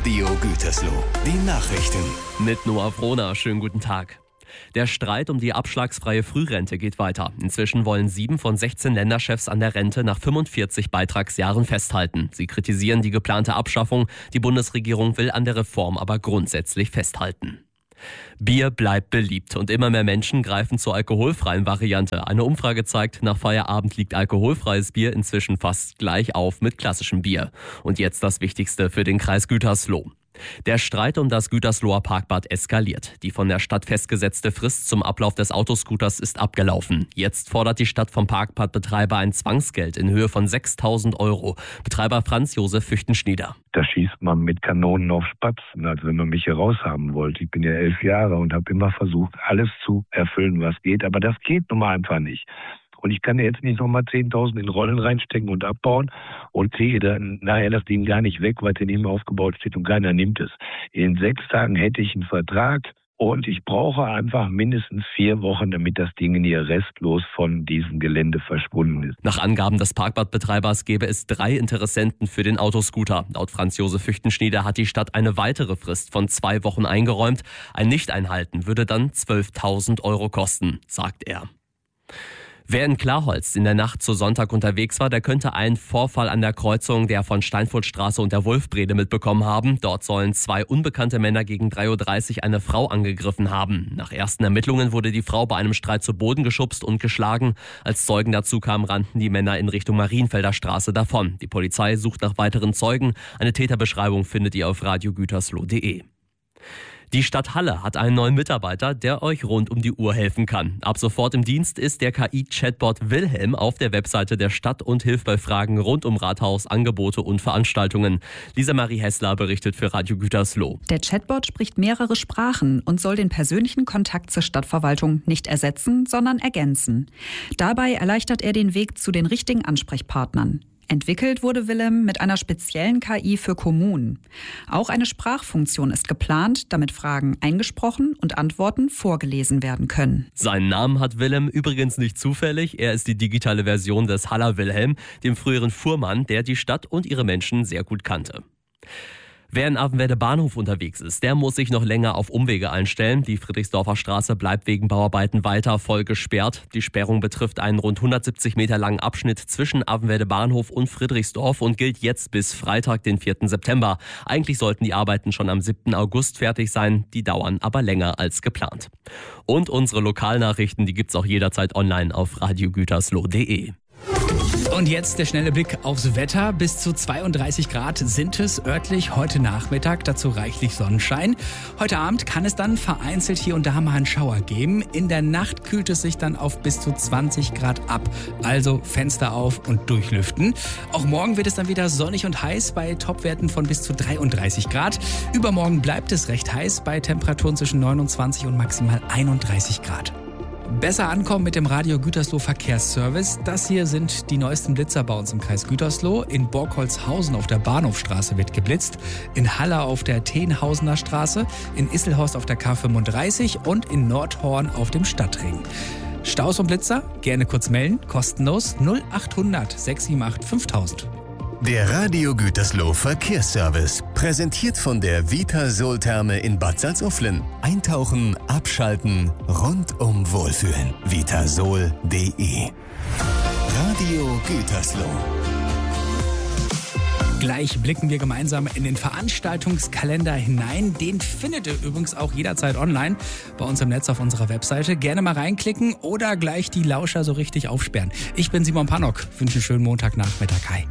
Radio Gütersloh. Die Nachrichten. Mit Noah Frohner. Schönen guten Tag. Der Streit um die abschlagsfreie Frührente geht weiter. Inzwischen wollen 7 von 16 Länderchefs an der Rente nach 45 Beitragsjahren festhalten. Sie kritisieren die geplante Abschaffung. Die Bundesregierung will an der Reform aber grundsätzlich festhalten. Bier bleibt beliebt und immer mehr Menschen greifen zur alkoholfreien Variante. Eine Umfrage zeigt, nach Feierabend liegt alkoholfreies Bier inzwischen fast gleich auf mit klassischem Bier. Und jetzt das Wichtigste für den Kreis Gütersloh. Der Streit um das Gütersloher Parkbad eskaliert. Die von der Stadt festgesetzte Frist zum Ablauf des Autoscooters ist abgelaufen. Jetzt fordert die Stadt vom Parkbadbetreiber ein Zwangsgeld in Höhe von 6.000 €. Betreiber Franz Josef Füchtenschnieder. Da schießt man mit Kanonen auf Spatzen, als wenn man mich hier raushaben wollte. Ich bin ja 11 Jahre und habe immer versucht, alles zu erfüllen, was geht. Aber das geht nun mal einfach nicht. Und ich kann ja jetzt nicht nochmal 10.000 in Rollen reinstecken und abbauen und kriege dann nachher das Ding gar nicht weg, weil es neben mir aufgebaut steht und keiner nimmt es. In 6 Tagen hätte ich einen Vertrag und ich brauche einfach mindestens 4 Wochen, damit das Ding hier restlos von diesem Gelände verschwunden ist. Nach Angaben des Parkbadbetreibers gäbe es 3 Interessenten für den Autoscooter. Laut Franz Josef Füchtenschnieder hat die Stadt eine weitere Frist von 2 Wochen eingeräumt. Ein Nicht-Einhalten würde dann 12.000 € kosten, sagt er. Wer in Klarholz in der Nacht zu Sonntag unterwegs war, der könnte einen Vorfall an der Kreuzung der von Steinfurtstraße und der Wolfbrede mitbekommen haben. Dort sollen 2 unbekannte Männer gegen 3:30 Uhr eine Frau angegriffen haben. Nach ersten Ermittlungen wurde die Frau bei einem Streit zu Boden geschubst und geschlagen. Als Zeugen dazu kamen, rannten die Männer in Richtung Marienfelder Straße davon. Die Polizei sucht nach weiteren Zeugen. Eine Täterbeschreibung findet ihr auf radiogütersloh.de. Die Stadt Halle hat einen neuen Mitarbeiter, der euch rund um die Uhr helfen kann. Ab sofort im Dienst ist der KI-Chatbot Wilhelm auf der Webseite der Stadt und hilft bei Fragen rund um Rathaus, Angebote und Veranstaltungen. Lisa Marie Hessler berichtet für Radio Gütersloh. Der Chatbot spricht mehrere Sprachen und soll den persönlichen Kontakt zur Stadtverwaltung nicht ersetzen, sondern ergänzen. Dabei erleichtert er den Weg zu den richtigen Ansprechpartnern. Entwickelt wurde Willem mit einer speziellen KI für Kommunen. Auch eine Sprachfunktion ist geplant, damit Fragen eingesprochen und Antworten vorgelesen werden können. Seinen Namen hat Willem übrigens nicht zufällig. Er ist die digitale Version des Haller Wilhelm, dem früheren Fuhrmann, der die Stadt und ihre Menschen sehr gut kannte. Wer in Avenwerde Bahnhof unterwegs ist, der muss sich noch länger auf Umwege einstellen. Die Friedrichsdorfer Straße bleibt wegen Bauarbeiten weiter voll gesperrt. Die Sperrung betrifft einen rund 170 Meter langen Abschnitt zwischen Avenwerde Bahnhof und Friedrichsdorf und gilt jetzt bis Freitag, den 4. September. Eigentlich sollten die Arbeiten schon am 7. August fertig sein, die dauern aber länger als geplant. Und unsere Lokalnachrichten, die gibt's auch jederzeit online auf radiogütersloh.de. Und jetzt der schnelle Blick aufs Wetter. Bis zu 32 Grad sind es örtlich heute Nachmittag, dazu reichlich Sonnenschein. Heute Abend kann es dann vereinzelt hier und da mal einen Schauer geben. In der Nacht kühlt es sich dann auf bis zu 20 Grad ab. Also Fenster auf und durchlüften. Auch morgen wird es dann wieder sonnig und heiß bei Topwerten von bis zu 33 Grad. Übermorgen bleibt es recht heiß bei Temperaturen zwischen 29 und maximal 31 Grad. Besser ankommen mit dem Radio Gütersloh Verkehrsservice. Das hier sind die neuesten Blitzer bei uns im Kreis Gütersloh. In Borkholzhausen auf der Bahnhofstraße wird geblitzt, in Haller auf der Tenhausener Straße, in Isselhorst auf der K35 und in Nordhorn auf dem Stadtring. Staus und Blitzer? Gerne kurz melden, kostenlos 0800 678 5000. Der Radio Gütersloh Verkehrsservice, präsentiert von der Vitasol-Therme in Bad Salzuflen. Eintauchen, abschalten, rundum wohlfühlen. Vitasol.de. Radio Gütersloh. Gleich blicken wir gemeinsam in den Veranstaltungskalender hinein. Den findet ihr übrigens auch jederzeit online bei uns im Netz auf unserer Webseite. Gerne mal reinklicken oder gleich die Lauscher so richtig aufsperren. Ich bin Simon Pannock, wünsche einen schönen Montagnachmittag. Hi.